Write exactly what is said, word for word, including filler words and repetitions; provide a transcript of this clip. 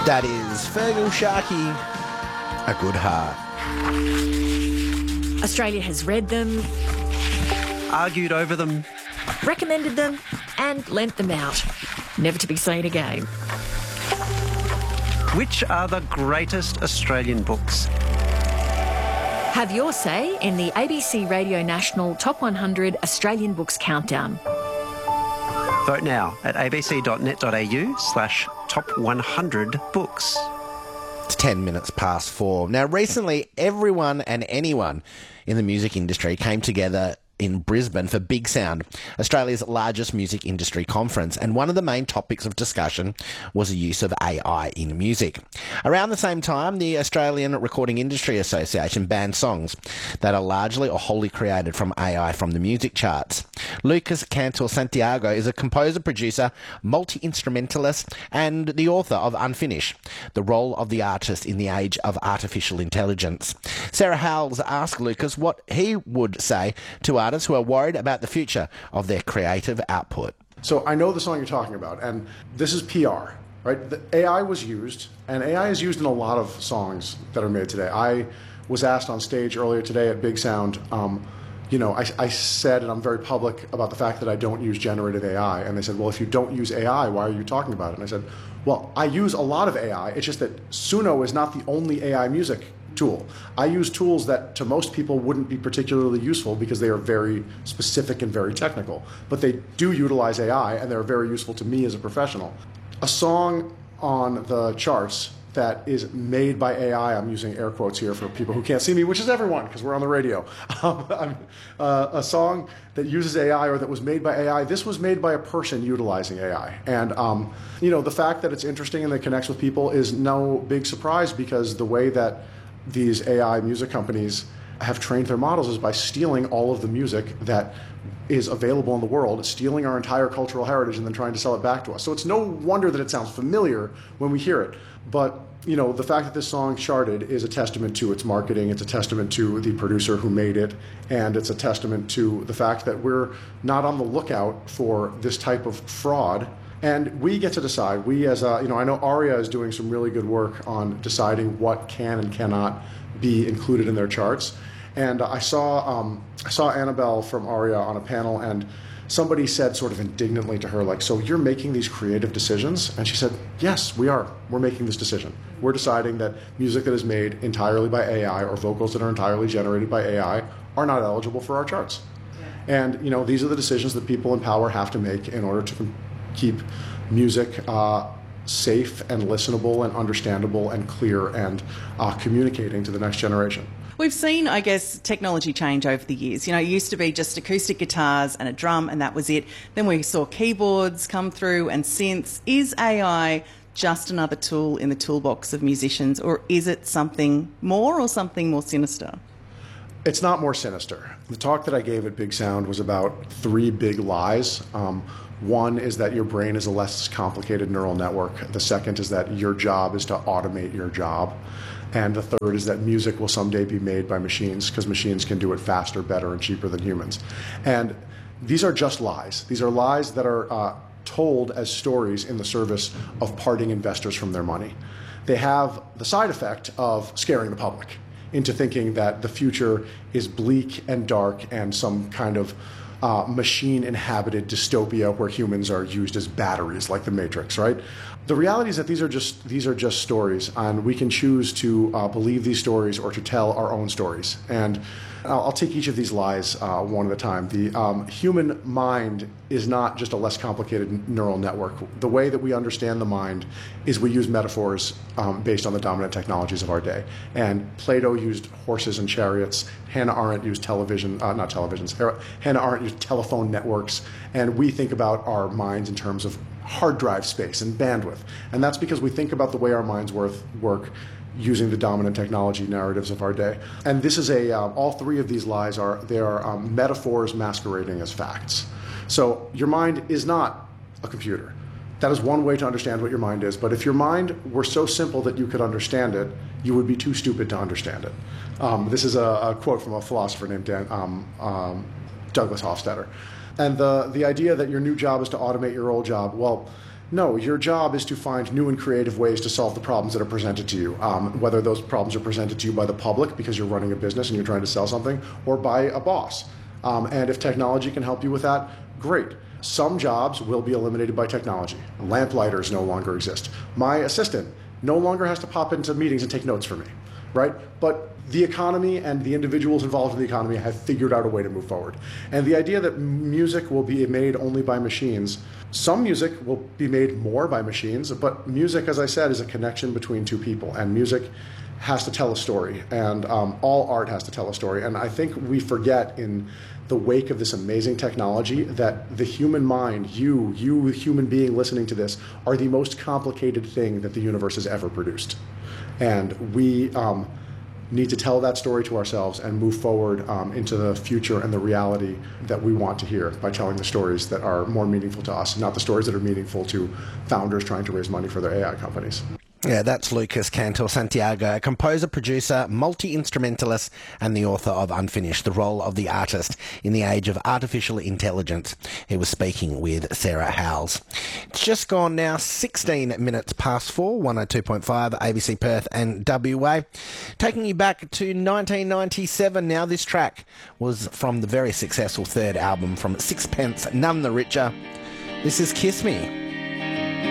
That is Fergal Sharkey, A Good Heart. Australia has read them, argued over them, recommended them, and lent them out. Never to be seen again. Which are the greatest Australian books? Have your say in the A B C Radio National Top one hundred Australian Books Countdown. Vote now at abc.net.au slash top 100 books. It's ten minutes past four. Now, recently, everyone and anyone in the music industry came together in Brisbane for Big Sound, Australia's largest music industry conference, and one of the main topics of discussion was the use of A I in music. Around the same time, the Australian Recording Industry Association banned songs that are largely or wholly created from A I from the music charts. Lucas Cantor Santiago is a composer, producer, multi-instrumentalist, and the author of Unfinished, The Role of the Artist in the Age of Artificial Intelligence. Sarah Howells asked Lucas what he would say to artists who are worried about the future of their creative output. So I know the song you're talking about, and this is P R, right? The A I was used, and A I is used in a lot of songs that are made today. I was asked on stage earlier today at Big Sound, um, you know, I, I said, and I'm very public about the fact that I don't use generative A I, and they said, well, if you don't use A I, why are you talking about it? And I said, well, I use a lot of A I, it's just that Suno is not the only A I music tool. I use tools that to most people wouldn't be particularly useful because they are very specific and very technical, but they do utilize A I and they're very useful to me as a professional. A song on the charts that is made by A I, I'm using air quotes here for people who can't see me, which is everyone because we're on the radio. Um, uh, a song that uses A I or that was made by A I, this was made by a person utilizing A I. And um, you know, the fact that it's interesting and that it connects with people is no big surprise because the way that these A I music companies have trained their models is by stealing all of the music that is available in the world, stealing our entire cultural heritage and then trying to sell it back to us. So it's no wonder that it sounds familiar when we hear it. But you know, the fact that this song charted is a testament to its marketing, it's a testament to the producer who made it, and it's a testament to the fact that we're not on the lookout for this type of fraud. And we get to decide. We as a, you know, I know ARIA is doing some really good work on deciding what can and cannot be included in their charts. And I saw, um, I saw Annabelle from ARIA on a panel, and somebody said sort of indignantly to her, like, so you're making these creative decisions? And she said, yes, we are. We're making this decision. We're deciding that music that is made entirely by A I or vocals that are entirely generated by A I are not eligible for our charts. Yeah. And, you know, these are the decisions that people in power have to make in order to keep music uh, safe and listenable and understandable and clear and uh, communicating to the next generation. We've seen, I guess, technology change over the years. You know, it used to be just acoustic guitars and a drum and that was it. Then we saw keyboards come through and synths. Is A I just another tool in the toolbox of musicians, or is it something more or something more sinister? It's not more sinister. The talk that I gave at Big Sound was about three big lies. Um, One is that your brain is a less complicated neural network. The second is that your job is to automate your job. And the third is that music will someday be made by machines because machines can do it faster, better, and cheaper than humans. And these are just lies. These are lies that are uh, told as stories in the service of parting investors from their money. They have the side effect of scaring the public into thinking that the future is bleak and dark and some kind of Uh, machine-inhabited dystopia where humans are used as batteries, like the Matrix, right? The reality is that these are just these are just stories, and we can choose to uh, believe these stories or to tell our own stories. And I'll, I'll take each of these lies uh, one at a time. The um, human mind is not just a less complicated neural network. The way that we understand the mind is we use metaphors um, based on the dominant technologies of our day. And Plato used horses and chariots. Hannah Arendt used television, uh, not televisions. Hannah Arendt used telephone networks. And we think about our minds in terms of hard drive space and bandwidth. And that's because we think about the way our minds work using the dominant technology narratives of our day. And this is a, uh, all three of these lies are, they are um, metaphors masquerading as facts. So your mind is not a computer. That is one way to understand what your mind is. But if your mind were so simple that you could understand it, you would be too stupid to understand it. Um, this is a, a quote from a philosopher named Dan, um, um, Douglas Hofstadter. And the, the idea that your new job is to automate your old job, well, No, your job is to find new and creative ways to solve the problems that are presented to you, um, whether those problems are presented to you by the public because you're running a business and you're trying to sell something, or by a boss. Um, and if technology can help you with that, great. Some jobs will be eliminated by technology. Lamplighters no longer exist. My assistant no longer has to pop into meetings and take notes for me, right? But the economy and the individuals involved in the economy have figured out a way to move forward. And the idea that music will be made only by machines, some music will be made more by machines, but music, as I said, is a connection between two people, and music has to tell a story, and um, all art has to tell a story. And I think we forget in the wake of this amazing technology that the human mind, you, you human being listening to this, are the most complicated thing that the universe has ever produced. And we um, need to tell that story to ourselves and move forward um, into the future and the reality that we want to hear by telling the stories that are more meaningful to us, not the stories that are meaningful to founders trying to raise money for their A I companies. Yeah, that's Lucas Cantor Santiago, a composer, producer, multi-instrumentalist, and the author of Unfinished, the role of the artist in the age of artificial intelligence. He was speaking with Sarah Howells. It's just gone now sixteen minutes past four, one oh two point five A B C Perth and W A. Taking you back to nineteen ninety-seven now, this track was from the very successful third album from Sixpence None the Richer. This is Kiss Me.